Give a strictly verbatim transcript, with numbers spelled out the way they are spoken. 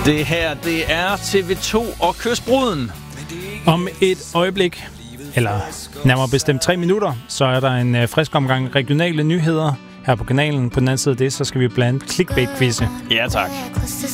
Det her, det er T V to og Kysbruden. Om et øjeblik, eller nærmere bestemt tre minutter, så er der en øh, frisk omgang regionale nyheder her på kanalen. På den anden side af det, så skal vi blande clickbait-quizze. Ja, tak.